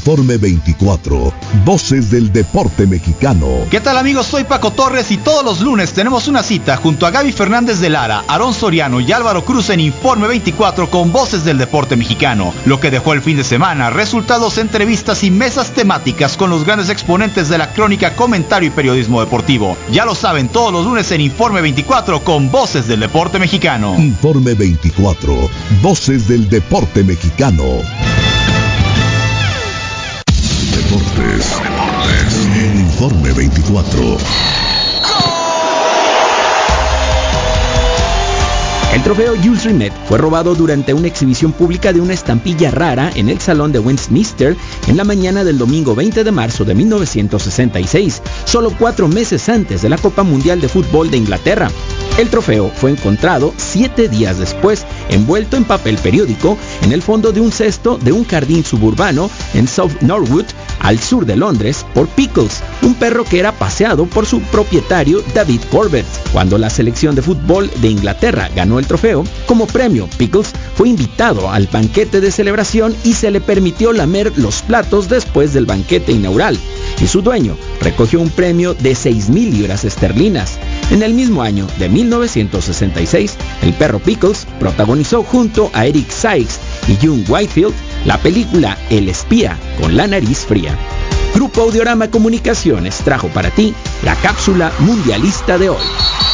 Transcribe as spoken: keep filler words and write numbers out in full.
Informe veinticuatro, Voces del Deporte Mexicano. ¿Qué tal, amigos? Soy Paco Torres y todos los lunes tenemos una cita junto a Gaby Fernández de Lara, Aarón Soriano y Álvaro Cruz en Informe veinticuatro con Voces del Deporte Mexicano. Lo que dejó el fin de semana, resultados, entrevistas y mesas temáticas con los grandes exponentes de la crónica, comentario y periodismo deportivo. Ya lo saben, todos los lunes en Informe veinticuatro con Voces del Deporte Mexicano. Informe veinticuatro, Voces del Deporte Mexicano. Deportes, Deportes, en Informe veinticuatro. El trofeo Jules Rimet fue robado durante una exhibición pública de una estampilla rara en el Salón de Westminster en la mañana del domingo veinte de marzo de mil novecientos sesenta y seis, solo cuatro meses antes de la Copa Mundial de Fútbol de Inglaterra. El trofeo fue encontrado siete días después, envuelto en papel periódico, en el fondo de un cesto de un jardín suburbano en South Norwood, al sur de Londres, por Pickles, un perro que era paseado por su propietario David Corbett. Cuando la selección de fútbol de Inglaterra ganó el trofeo, como premio, Pickles fue invitado al banquete de celebración y se le permitió lamer los platos después del banquete inaugural, y su dueño recogió un premio de seis mil libras esterlinas. En el mismo año de mil novecientos sesenta y seis, el perro Pickles protagonizó junto a Eric Sykes y June Whitefield la película El espía con la nariz fría. Grupo Audiorama Comunicaciones trajo para ti la cápsula mundialista de hoy.